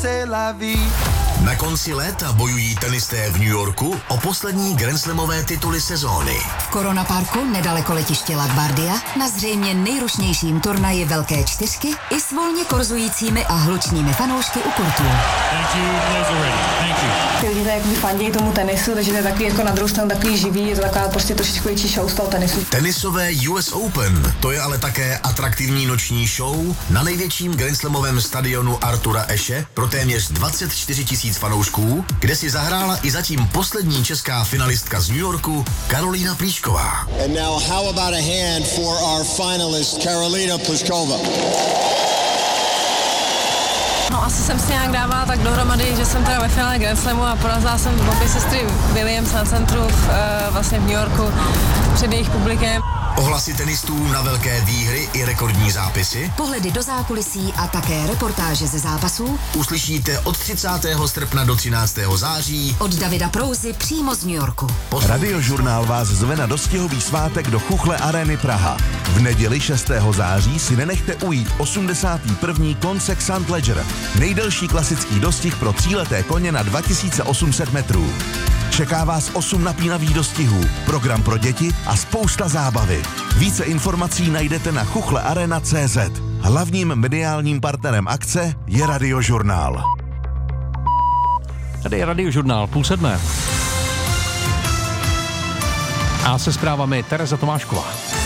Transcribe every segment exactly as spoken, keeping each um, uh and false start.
c'est la vie. Na konci léta bojují tenisté v New Yorku o poslední grandslamové tituly sezóny. V Corona Parku nedaleko letiště LaGuardia na zřejmě nejrušnějším turnaji Velké čtyřky i s volně korzujícími a hlučnými fanoušky u kurtů. Ty lidé jak fandějí tomu tenisu, takže to je takový jako na druhou stranu takový živý, je to taková prostě trošičku větší show z toho tenisu. Tenisové U S Open, to je ale také atraktivní noční show na největším grandslamovém stadionu Artura Ashe pro téměř dvacet čtyři tisíc fanoušků, kde si zahrála i zatím poslední česká finalistka z New Yorku Karolína Plíšková. And now how about a hand for our finalist Karolína Plíšková. No asi jsem si nějak dávala tak dohromady, že jsem teda ve finále Grand Slamu a porazila jsem obě sestry Williams na centru v, uh, vlastně v New Yorku před jejich publikem. Ohlasy tenistů na velké výhry i rekordní zápisy, Pohledy do zákulisí a také reportáže ze zápasů uslyšíte od třicátého srpna do třináctého září od Davida Prouzy přímo z New Yorku. Radiožurnál vás zve na dostihový svátek do Chuchle Areny Praha. V neděli šestého září si nenechte ujít osmdesátý první koncek St. Ledger, nejdelší klasický dostih pro tříleté koně na dva tisíce osm set metrů. Čeká vás osm napínavých dostihů, program pro děti a spousta zábavy. Více informací najdete na chuchlearena tečka cé zet. Hlavním mediálním partnerem akce je Radiožurnál. Tady je Radiožurnál, půl sedmé. A se zprávami Tereza Tomášková.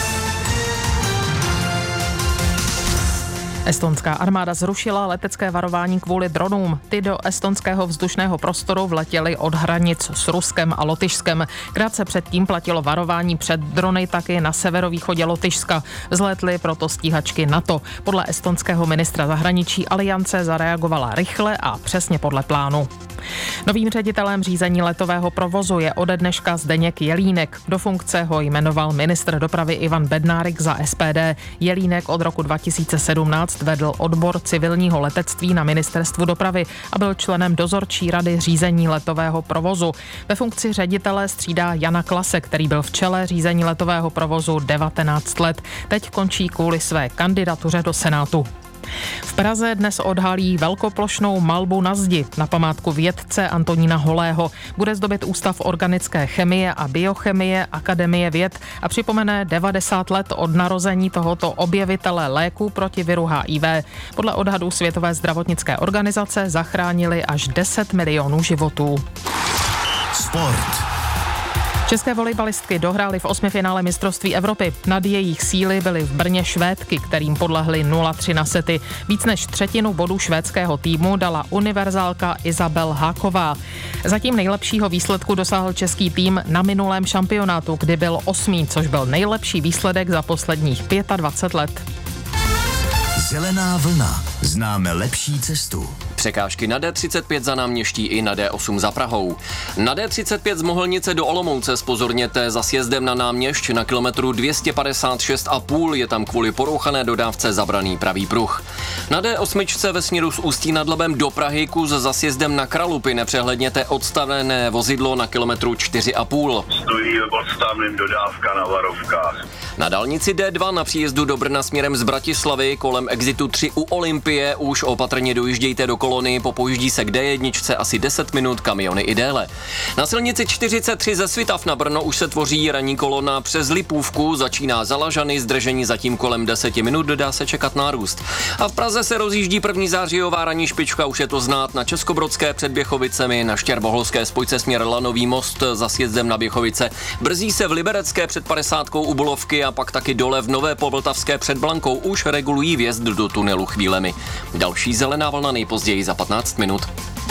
Estonská armáda zrušila letecké varování kvůli dronům. Ty do estonského vzdušného prostoru vletěly od hranic s Ruskem a Lotyšskem. Krátce předtím platilo varování před drony taky na severovýchodě Lotyšska. Vzlétly proto stíhačky NATO. Podle estonského ministra zahraničí aliance zareagovala rychle a přesně podle plánu. Novým ředitelem řízení letového provozu je ode dneška Zdeněk Jelínek. Do funkce ho jmenoval ministr dopravy Ivan Bednárik za S P D. Jelínek od roku dva tisíce sedmnáct vedl odbor civilního letectví na ministerstvu dopravy a byl členem dozorčí rady řízení letového provozu. Ve funkci ředitele střídá Jana Klase, který byl v čele řízení letového provozu devatenáct let. Teď končí kvůli své kandidatuře do Senátu. V Praze dnes odhalí velkoplošnou malbu na zdi na památku vědce Antonína Holého. Bude zdobit Ústav organické chemie a biochemie Akademie věd a připomene devadesát let od narození tohoto objevitele léku proti viru H I V. Podle odhadů Světové zdravotnické organizace zachránili až deset milionů životů. Sport. České volejbalistky dohrály v osmifinále mistrovství Evropy. Nad jejich síly byly v Brně Švédky, kterým podlehly nula tři na sety. Víc než třetinu bodů švédského týmu dala univerzálka Izabel Háková. Zatím nejlepšího výsledku dosáhl český tým na minulém šampionátu, kdy byl osmý, což byl nejlepší výsledek za posledních dvacet pět let. Zelená vlna. Známe lepší cestu. Překážky na D třicet pět za Náměští i na D osm za Prahou. Na D třicet pět z Mohelnice do Olomouce zpozorněte za sjezdem na Náměšť na kilometru dvě stě padesát šest a půl, je tam kvůli porouchané dodávce zabraný pravý pruh. Na D osm ve směru z Ústí nad Labem do Prahy kus za sjezdem na Kralupy nepřehledněte odstavené vozidlo na kilometru čtyři a půl. Stojí odstavným dodávka na varovkách. Na dálnici D dva na příjezdu do Brna směrem z Bratislavy kolem exitu tři u Olympie už opatrně dojíždějte do kolony, popojíždí se k D jedna asi deset minut, kamiony i déle. Na silnici čtyřicet tři ze Svitav na Brno už se tvoří ranní kolona přes Lipůvku, začíná za Lažany, zdržení zatím kolem deset minut, dá se čekat nárůst. A v Praze se rozjíždí první zářijová ranní špička, už je to znát na Českobrodské před Běchovicemi, na Štěrboholské spojce směr Lanový most za sjezdem na Běchovice. Brzí se v Liberecké před padesátkou u Bulovky a pak taky dole v Nové Povltavské před Blankou už regulují vjezd do tunelu chvílemi. Další zelená vlna nejpozději za patnáct minut.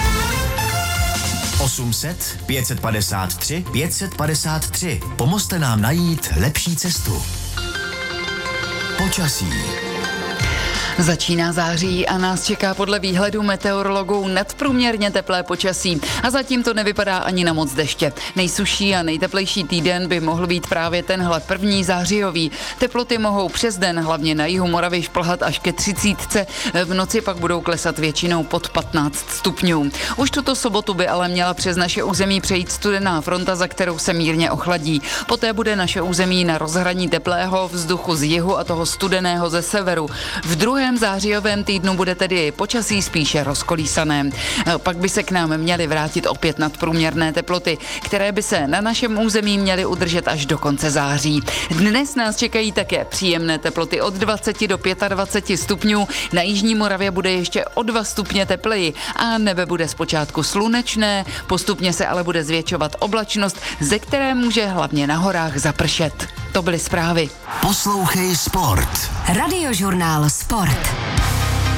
osm set, pět set padesát tři, pět set padesát tři. Pomozte nám najít lepší cestu. Počasí. Začíná září a nás čeká podle výhledu meteorologů nadprůměrně teplé počasí. A zatím to nevypadá ani na moc deště. Nejsušší a nejteplejší týden by mohl být právě tenhle první zářijový. Teploty mohou přes den, hlavně na jihu Moravy, šplhat až ke třicítce. V noci pak budou klesat většinou pod patnáct stupňů. Už tuto sobotu by ale měla přes naše území přejít studená fronta, za kterou se mírně ochladí. Poté bude naše území na rozhraní teplého vzduchu z jihu a toho studeného ze severu. V druhé druhém zářijovém týdnu bude tedy počasí spíše rozkolísané. Pak by se k nám měly vrátit opět nadprůměrné teploty, které by se na našem území měly udržet až do konce září. Dnes nás čekají také příjemné teploty od dvacet do dvaceti pěti stupňů. Na jižní Moravě bude ještě o dva stupně tepleji a nebe bude zpočátku slunečné, postupně se ale bude zvětšovat oblačnost, ze které může hlavně na horách zapršet. To byly zprávy. Poslouchej Sport. Radiožurnál Sport.